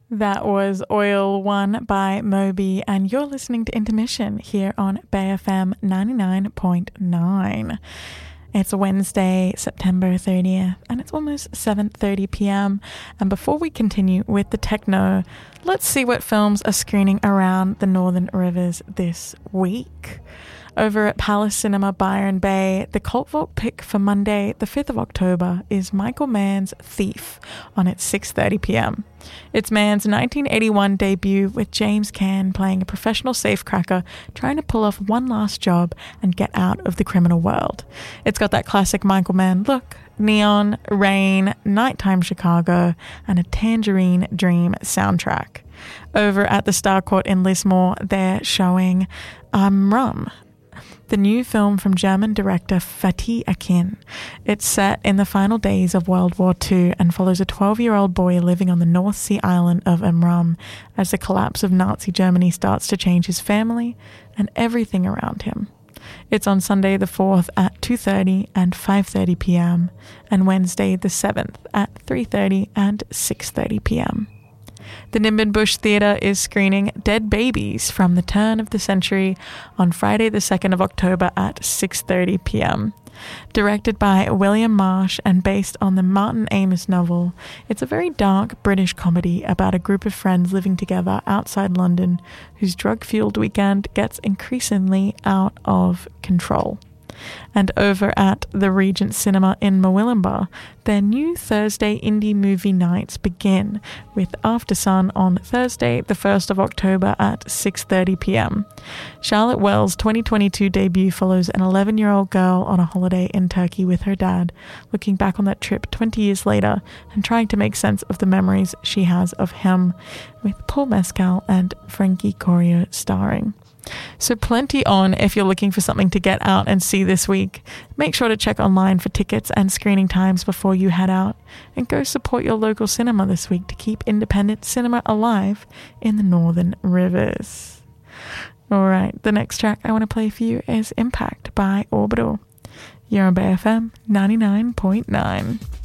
That was Oil One by Moby, and you're listening to Intermission here on Bay FM 99.9. It's Wednesday, September 30th, and it's almost 7:30 p.m. And before we continue with the techno, let's see what films are screening around the Northern Rivers this week. Over at Palace Cinema Byron Bay, the Cult Vault pick for Monday, the 5th of October, is Michael Mann's Thief on at 6:30 p.m. It's Mann's 1981 debut, with James Caan playing a professional safecracker trying to pull off one last job and get out of the criminal world. It's got that classic Michael Mann look: neon, rain, nighttime Chicago, and a Tangerine Dream soundtrack. Over at the Star Court in Lismore, they're showing Rum, the new film from German director Fatih Akin. It's set in the final days of World War II and follows a 12-year-old boy living on the North Sea island of Amrum as the collapse of Nazi Germany starts to change his family and everything around him. It's on Sunday the 4th at 2:30 and 5:30 p.m. and Wednesday the 7th at 3:30 and 6:30 p.m. The Nimbenbush Theatre is screening Dead Babies from the Turn of the Century on Friday the 2nd of October at 6:30 p.m. Directed by William Marsh and based on the Martin Amis novel, it's a very dark British comedy about a group of friends living together outside London whose drug-fueled weekend gets increasingly out of control. And over at the Regent Cinema in Murwillumbah, their new Thursday indie movie nights begin with Aftersun on Thursday, the 1st of October at 6:30 p.m. Charlotte Wells' 2022 debut follows an 11-year-old girl on a holiday in Turkey with her dad, looking back on that trip 20 years later and trying to make sense of the memories she has of him, with Paul Mescal and Frankie Corio starring. So plenty on if you're looking for something to get out and see this week. Make sure to check online for tickets and screening times before you head out, and go support your local cinema this week to keep independent cinema alive in the Northern Rivers. Alright, the next track I want to play for you is Impact by Orbital. You're on Bay FM 99.9.